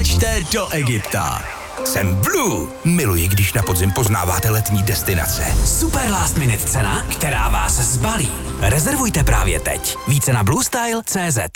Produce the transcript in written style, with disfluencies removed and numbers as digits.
Přileďte do Egypta. Jsem Blue. Miluji, když na podzim poznáváte letní destinace. Super last minute cena, která vás zbalí. Rezervujte právě teď. Více na bluestyle.cz.